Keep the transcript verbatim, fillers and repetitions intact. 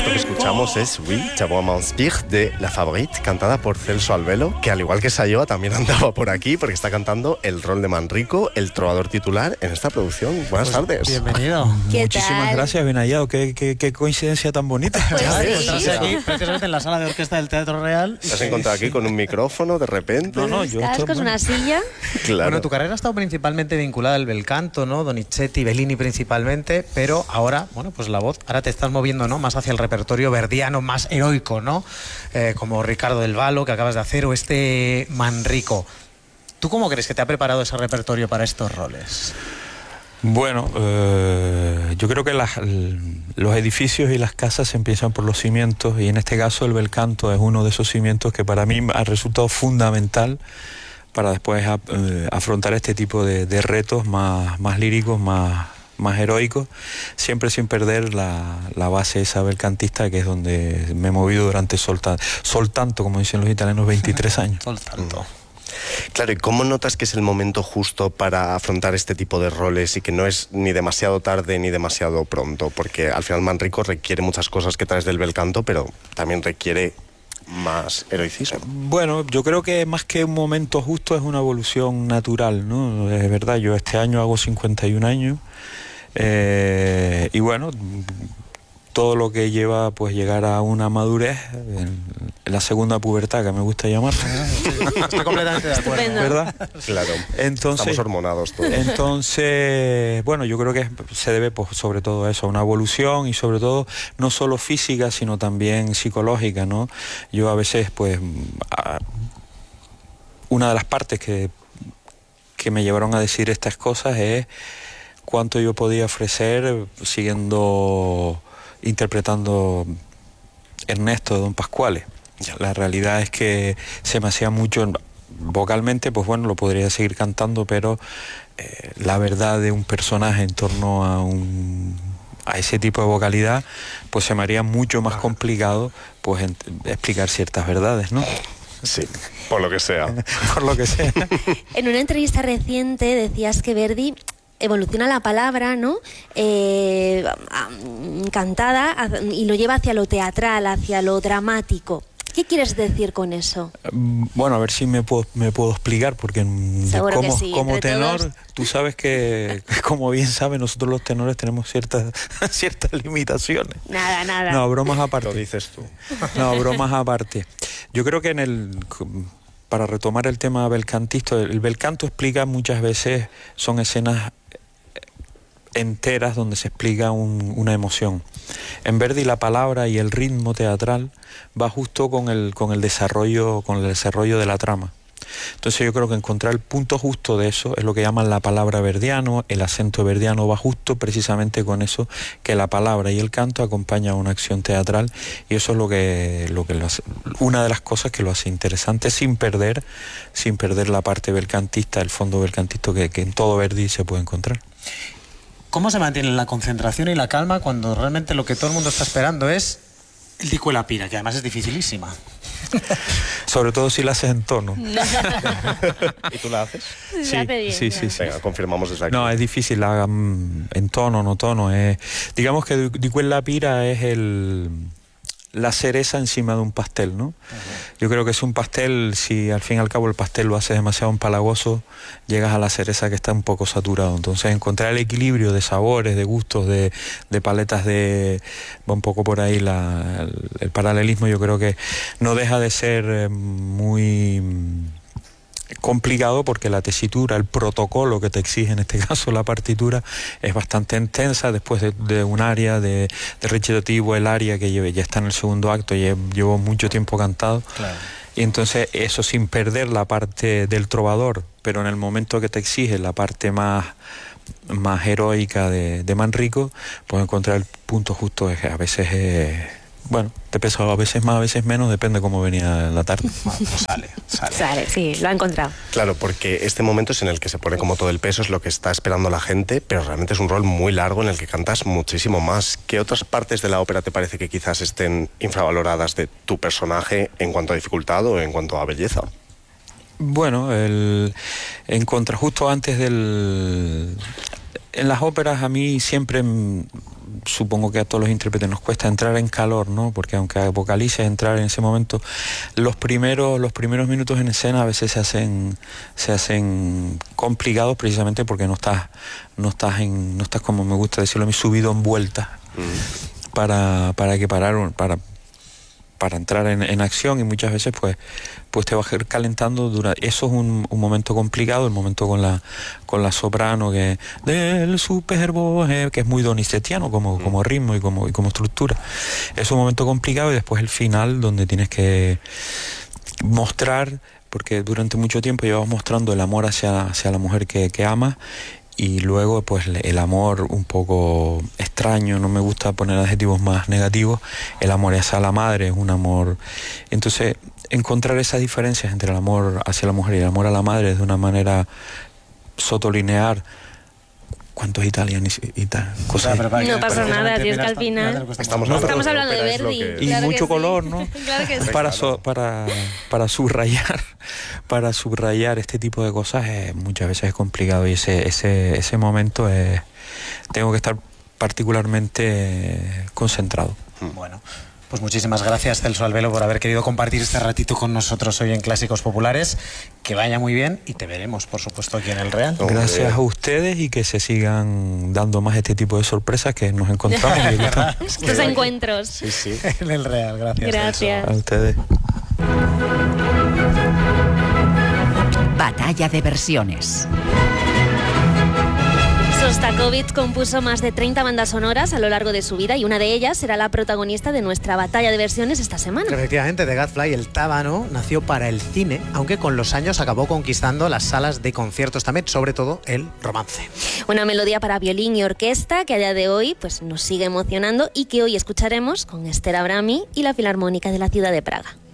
que escuchamos es Oui, je m'inspire de La Favorite, cantada por Celso Alvelo, que al igual que Sayoa también andaba por aquí porque está cantando el rol de Manrico, el trovador titular en esta producción. Buenas pues, tardes. Bienvenido. Muchísimas tal? gracias, bien hallado. Qué, qué, qué coincidencia tan bonita. Pues sí. Aquí, precisamente en la sala de orquesta del Teatro Real. ¿Te has encontrado aquí con un micrófono de repente? No, no, yo ¿Estás estoy, con bueno. una silla? Claro. Bueno, tu carrera ha estado principalmente vinculada al bel canto, ¿no? Donizetti, Bellini principalmente, pero ahora, bueno, pues la voz, ahora te estás moviendo, ¿no? Más hacia el repertorio verdiano, más heroico, ¿no? Eh, como Ricardo del Valo, que acabas de hacer, o este Manrico. ¿Tú cómo crees que te ha preparado ese repertorio para estos roles? Bueno, eh, yo creo que las, los edificios y las casas se empiezan por los cimientos, y en este caso el bel canto es uno de esos cimientos que para mí ha resultado fundamental para después a, eh, afrontar este tipo de, de retos más, más líricos, más, más heroicos, siempre sin perder la, la base esa belcantista, que es donde me he movido durante solta, soltanto, como dicen los italianos, veintitrés años. Soltanto. Claro, ¿y cómo notas que es el momento justo para afrontar este tipo de roles y que no es ni demasiado tarde ni demasiado pronto? Porque al final Manrico requiere muchas cosas que traes del bel canto, pero también requiere más heroicismo. Bueno, yo creo que más que un momento justo es una evolución natural, ¿no? Es verdad, yo este año hago cincuenta y un años, eh, y bueno, todo lo que lleva pues llegar a una madurez, en, en la segunda pubertad, que me gusta llamar. Estoy completamente de acuerdo. Estupendo. ¿Verdad? Claro, entonces, estamos hormonados todos. Entonces, bueno, yo creo que se debe pues, sobre todo a eso, a una evolución, y sobre todo no solo física, sino también psicológica, ¿no? Yo a veces, pues, a, una de las partes que, que me llevaron a decir estas cosas es cuánto yo podía ofrecer siguiendo interpretando Ernesto de Don Pasquale. La realidad es que se me hacía mucho vocalmente, pues bueno, lo podría seguir cantando, pero eh, la verdad de un personaje en torno a un a ese tipo de vocalidad, pues se me haría mucho más complicado pues en, explicar ciertas verdades, ¿no? Sí, por lo que sea. Por lo que sea. En una entrevista reciente decías que Verdi evoluciona la palabra, ¿no? Eh, cantada, y lo lleva hacia lo teatral, hacia lo dramático. ¿Qué quieres decir con eso? Bueno, a ver si me puedo, me puedo explicar, porque Seguro como, que sí, como tenor, todos... tú sabes que, como bien sabes, nosotros los tenores tenemos ciertas, ciertas limitaciones. Nada, nada. No, bromas aparte. Lo dices tú. No, bromas aparte. Yo creo que en el... Para retomar el tema belcantisto, el belcanto explica muchas veces, son escenas enteras donde se explica un, una emoción. En Verdi la palabra y el ritmo teatral va justo con el, con el desarrollo, con el desarrollo de la trama. Entonces yo creo que encontrar el punto justo de eso es lo que llaman la palabra verdiano, el acento verdiano va justo precisamente con eso, que la palabra y el canto acompañan a una acción teatral, y eso es lo que, lo que lo hace, una de las cosas que lo hace interesante, sin perder, sin perder la parte belcantista, el fondo belcantista que, que en todo Verdi se puede encontrar. ¿Cómo se mantiene la concentración y la calma cuando realmente lo que todo el mundo está esperando es el dico y la pira, que además es dificilísima? Sobre todo si la haces en tono. ¿Y tú la haces? Sí, bien, sí, sí, sí. Venga, confirmamos desde aquí. No, es difícil, la, en tono, no tono. Es, digamos que dico en la pira es el... la cereza encima de un pastel, ¿no? Uh-huh. Yo creo que es un pastel, si al fin y al cabo el pastel lo hace demasiado empalagoso, llegas a la cereza que está un poco saturado. Entonces encontrar el equilibrio de sabores, de gustos, de, de paletas, de va un poco por ahí la, el, el paralelismo, yo creo que no deja de ser eh, muy complicado, porque la tesitura, el protocolo que te exige en este caso la partitura es bastante intensa. Después de, de un área de, de recitativo, el área que lleve, ya está en el segundo acto, ya llevo mucho tiempo cantado, claro. Y entonces eso sin perder la parte del trovador, pero en el momento que te exige la parte más más heroica de, de Manrico, pues encontrar el punto justo es, a veces es, bueno, te pesa a veces más, a veces menos, depende cómo venía la tarde. Bueno, pues sale, sale. Sale, sí, lo ha encontrado. Claro, porque este momento es en el que se pone como todo el peso, es lo que está esperando la gente, pero realmente es un rol muy largo en el que cantas muchísimo más. ¿Qué otras partes de la ópera te parece que quizás estén infravaloradas de tu personaje en cuanto a dificultad o en cuanto a belleza? Bueno, el, en contra, justo antes del... En las óperas a mí siempre supongo que a todos los intérpretes nos cuesta entrar en calor, ¿no? Porque aunque vocalices, entrar en ese momento, los primeros, los primeros minutos en escena a veces se hacen, se hacen complicados precisamente porque no estás, no estás en, no estás, como me gusta decirlo a mí, subido en vueltas mm. para, para que parar, para para entrar en, en acción, y muchas veces pues pues te vas a ir calentando durante, eso es un, un momento complicado, el momento con la con la soprano que del superbo, eh, que es muy donicetiano como, como ritmo y como, y como estructura. Es un momento complicado, y después el final donde tienes que mostrar, porque durante mucho tiempo llevas mostrando el amor hacia, hacia la mujer que, que amas, y luego pues el amor un poco extraño, no me gusta poner adjetivos más negativos, el amor hacia la madre es un amor. Entonces encontrar esas diferencias entre el amor hacia la mujer y el amor a la madre de una manera sotolinear. ¿Cuántos italianos y tal? Cosas. No pasa nada, tío, es que al final estamos, no estamos hablando de Verdi. Que... Y claro mucho que color, sí. ¿no? Claro que sí. Para, so, para, para subrayar, para subrayar este tipo de cosas es, muchas veces es complicado, y ese, ese, ese momento es, tengo que estar particularmente concentrado. Bueno, pues muchísimas gracias, Celso Albelo, por haber querido compartir este ratito con nosotros hoy en Clásicos Populares. Que vaya muy bien, y te veremos, por supuesto, aquí en el Real. Gracias a ustedes, y que se sigan dando más este tipo de sorpresas que nos encontramos. Estos encuentros. Sí, sí, en el Real. Gracias. Gracias. A ustedes. Batalla de versiones. Sostakovich compuso más de treinta bandas sonoras a lo largo de su vida, y una de ellas será la protagonista de nuestra batalla de versiones esta semana. Efectivamente, The Gadfly, el tábano, nació para el cine, aunque con los años acabó conquistando las salas de conciertos también, sobre todo el romance. Una melodía para violín y orquesta que a día de hoy pues, nos sigue emocionando, y que hoy escucharemos con Esther Abrami y la Filarmónica de la Ciudad de Praga.